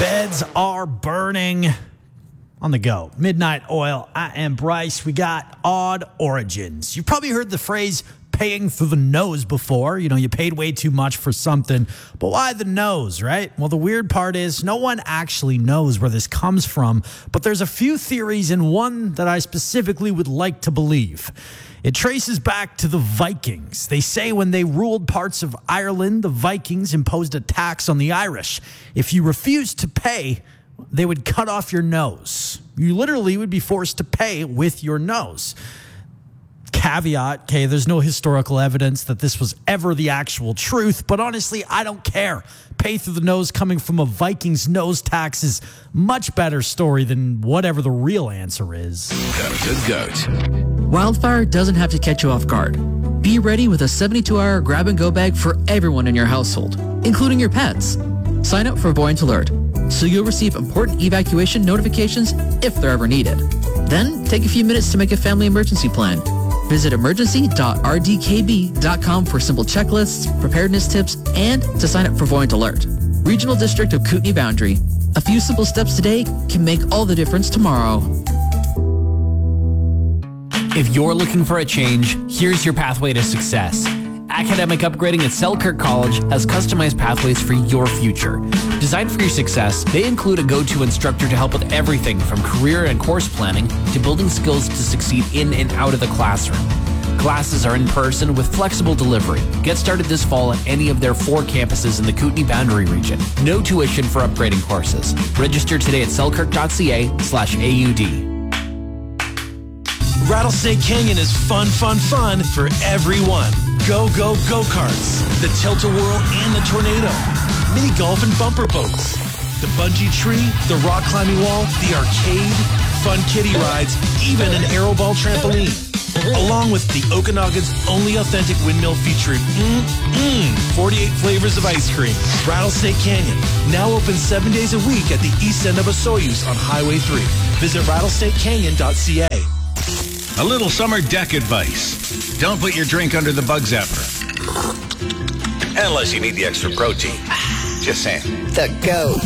Beds are burning. On the go. Midnight Oil. I am Bryce. We got odd origins. You've probably heard the phrase paying through the nose before. You know, you paid way too much for something. But why the nose, right? Well, the weird part is no one actually knows where this comes from. But there's a few theories and one that I specifically would like to believe. It traces back to the Vikings. They say when they ruled parts of Ireland, the Vikings imposed a tax on the Irish. If you refused to pay, they would cut off your nose. You literally would be forced to pay with your nose. Caveat, okay, there's no historical evidence that this was ever the actual truth, but honestly, I don't care. Pay through the nose coming from a Viking's nose tax is much better story than whatever the real answer is. Goat. Wildfire doesn't have to catch you off guard. Be ready with a 72-hour grab-and-go bag for everyone in your household, including your pets. Sign up for Voyant Alert, so you'll receive important evacuation notifications if they're ever needed. Then, take a few minutes to make a family emergency plan. Visit emergency.rdkb.com for simple checklists, preparedness tips, and to sign up for Voyant Alert. Regional District of Kootenai Boundary. A few simple steps today can make all the difference tomorrow. If you're looking for a change, here's your pathway to success. Academic upgrading at Selkirk College has customized pathways for your future. Designed for your success, they include a go-to instructor to help with everything from career and course planning to building skills to succeed in and out of the classroom. Classes are in person with flexible delivery. Get started this fall at any of their 4 campuses in the Kootenai Boundary region. No tuition for upgrading courses. Register today at selkirk.ca/AUD. Rattlesnake Canyon is fun for everyone. Go karts, the tilt-a-whirl and the tornado, mini golf and bumper boats, the bungee tree, the rock climbing wall, the arcade, fun kiddie rides, even an aeroball trampoline, along with the Okanagan's only authentic windmill featuring 48 flavors of ice cream. Rattlesnake Canyon, now open 7 days a week at the east end of Osoyoos on Highway 3. Visit rattlesnakecanyon.ca. A little summer deck advice. Don't put your drink under the bug zapper. Unless you need the extra protein. Just saying. The goat.